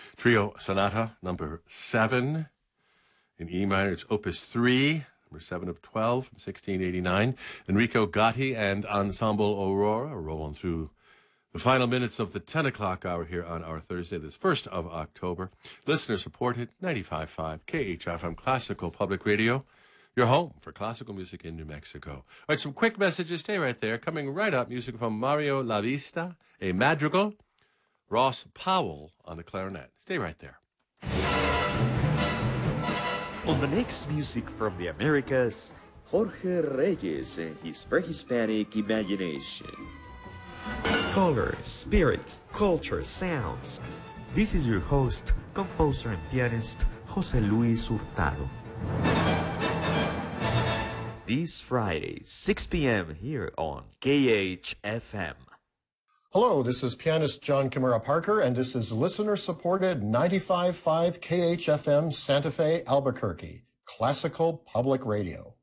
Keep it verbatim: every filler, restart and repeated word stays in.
Trio Sonata number seven in E minor. It's Opus three, number seven of twelve from sixteen eighty-nine. Enrico Gatti and Ensemble Aurora rolling through the final minutes of the ten o'clock hour here on our Thursday, this first of October. Listener-supported, ninety-five point five K H F M Classical Public Radio, your home for classical music in New Mexico. All right, some quick messages. Stay right there. Coming right up, music from Mario Lavista, a madrigal, Ross Powell on the clarinet. Stay right there. On the next music from the Americas, Jorge Reyes and his pre-Hispanic imagination. Color, spirits, culture, sounds. This is your host, composer and pianist, Jose Luis Hurtado. This Friday, six p.m. here on K H F M. Hello, this is pianist John Kimura Parker, and this is listener-supported ninety-five point five K H F M Santa Fe, Albuquerque, Classical Public Radio.